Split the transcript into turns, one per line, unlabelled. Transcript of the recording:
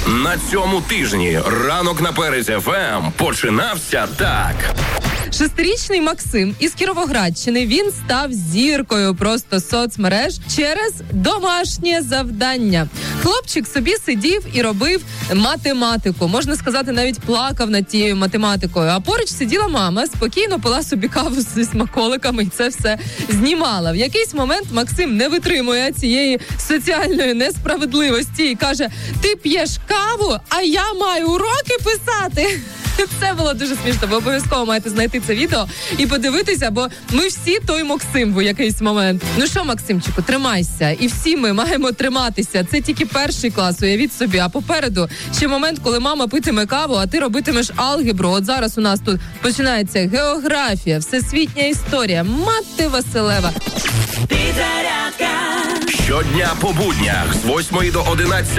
На цьому тижні ранок на Перезі ФМ починався так.
6-річний Максим із Кіровоградщини, він став зіркою просто соцмереж через домашнє завдання. Хлопчик собі сидів і робив математику. Можна сказати, навіть плакав над тією математикою. А поруч сиділа мама, спокійно пила собі каву зі смаколиками і це все знімала. В якийсь момент Максим не витримує цієї соціальної несправедливості і каже: ти п'єш каву, а я маю уроки писати. Це було дуже смішно. Ви обов'язково маєте знайти це відео і подивитися, бо ми всі той Максим в якийсь момент. Ну що, Максимчику, тримайся. І всі ми маємо триматися. Це тільки перший клас, уявіть собі. А попереду ще момент, коли мама питиме каву, а ти робитимеш алгебру. От зараз у нас тут починається географія, всесвітня історія. Мати Василева.
Щодня по буднях з 8 до 11